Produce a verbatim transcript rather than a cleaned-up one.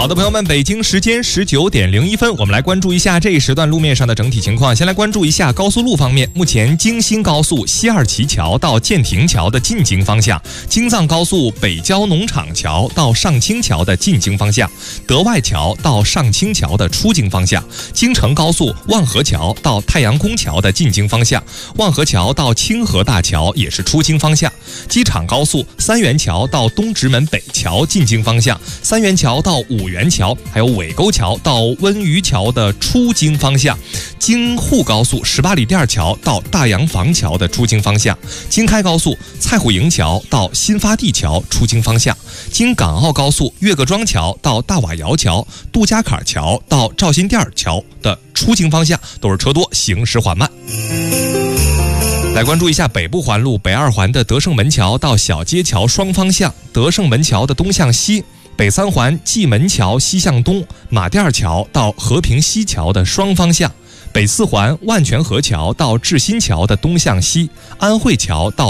好的，朋友们，北京时间十九点零一分，我们来关注一下这一时段路面上的整体情况。先来关注一下高速路方面，目前京新高速西二旗桥到建亭桥的进京方向，京藏高速北郊农场桥到上清桥的进京方向，德外桥到上清桥的出京方向，京承高速万河桥到太阳宫桥的进京方向，万河桥到清河大桥也是出京方向，机场高速三元桥到东直门北桥进京方向，三元桥到五元桥还有尾沟桥到温榆桥的出京方向，京沪高速十八里店桥到大洋房桥的出京方向，京开高速蔡虎营桥到新发地桥出京方向，京港澳高速岳各庄桥到大瓦窑桥、杜家坎桥到赵新店桥的出京方向都是车多，行驶缓慢。来关注一下北部环路北二环的德胜门桥到小街桥双方向，德胜门桥的东向西，北三环蓟门桥西向东，马甸桥到和平西桥的双方向，北四环万泉河桥到志新桥的东向西，安慧桥到